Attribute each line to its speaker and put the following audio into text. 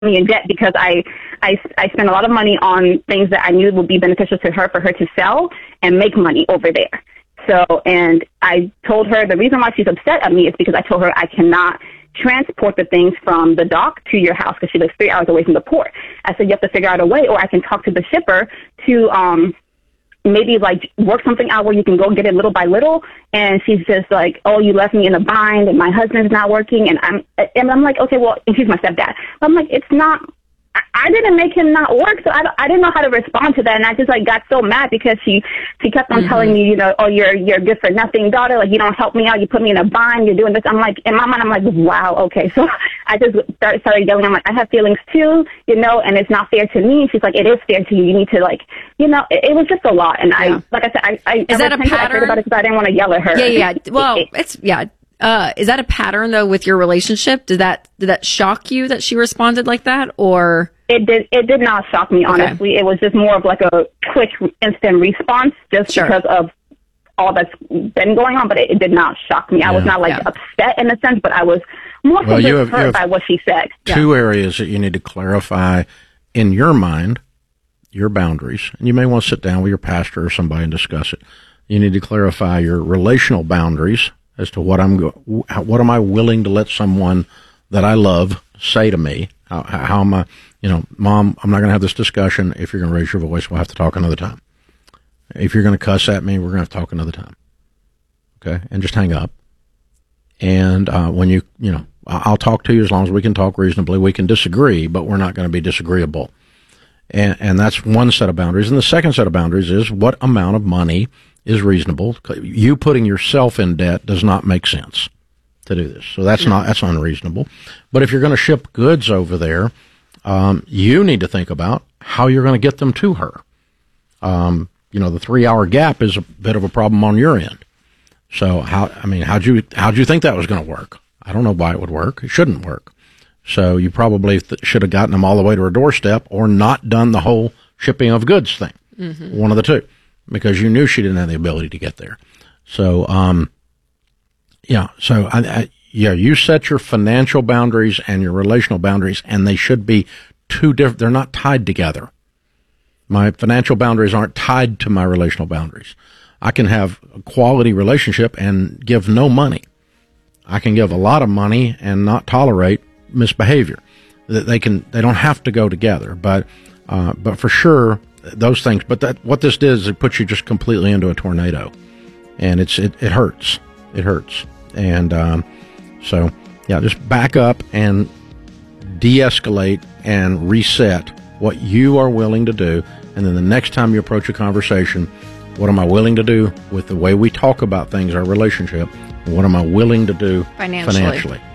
Speaker 1: me in debt because I spent a lot of money on things that I knew would be beneficial to her for her to sell and make money over there. So, and I told her the reason why she's upset at me is because I told her I cannot transport the things from the dock to your house because she lives 3 hours away from the port. I said, you have to figure out a way, or I can talk to the shipper to maybe like work something out where you can go get it little by little. And she's just like, oh, you left me in a bind and my husband's not working. And I'm like, okay, well, and she's my stepdad. But I'm like, it's not, I didn't make him not work, so I didn't know how to respond to that, and I just like got so mad because she kept on telling me, you know, oh, you're good for nothing, daughter. Like, you don't help me out, you put me in a bind, you're doing this. I'm like, in my mind, I'm like, wow, okay. So I just started yelling. I'm like, I have feelings too, you know, and it's not fair to me. She's like, it is fair to you. You need to, like, you know, it was just a lot. And I, like I said, I
Speaker 2: is that a pattern?
Speaker 1: I cared about it because I didn't want to yell at her.
Speaker 2: Yeah. Well, is that a pattern though with your relationship? Did that shock you that she responded like that, or?
Speaker 1: It did not shock me, honestly. Okay. It was just more of like a quick, instant response just because of all that's been going on, but it did not shock me. Yeah. I was not like upset in a sense, but I was more so just hurt by what she said.
Speaker 3: Two areas that you need to clarify in your mind, your boundaries, and you may want to sit down with your pastor or somebody and discuss it. You need to clarify your relational boundaries as to what am I willing to let someone that I love say to me? How am I, you know, Mom, I'm not going to have this discussion. If you're going to raise your voice, we'll have to talk another time. If you're going to cuss at me, we're going to have to talk another time. Okay? And just hang up. And when you know, I'll talk to you as long as we can talk reasonably. We can disagree, but we're not going to be disagreeable. And that's one set of boundaries. And the second set of boundaries is what amount of money is reasonable. You putting yourself in debt does not make sense to do this. So that's unreasonable. But if you're going to ship goods over there, you need to think about how you're going to get them to her. You know, the 3-hour gap is a bit of a problem on your end. So how'd you think that was going to work? I don't know why it would work. It shouldn't work. So you probably should have gotten them all the way to her doorstep or not done the whole shipping of goods thing. Mm-hmm. One of the two, because you knew she didn't have the ability to get there. So, you set your financial boundaries and your relational boundaries, and they should be two different. They're not tied together. My financial boundaries aren't tied to my relational boundaries. I can have a quality relationship and give no money. I can give a lot of money and not tolerate misbehavior. They don't have to go together, but for sure those things. But what this did is it puts you just completely into a tornado, and it hurts. It hurts. And just back up and de-escalate and reset what you are willing to do. And then the next time you approach a conversation, what am I willing to do with the way we talk about things, our relationship? And what am I willing to do financially?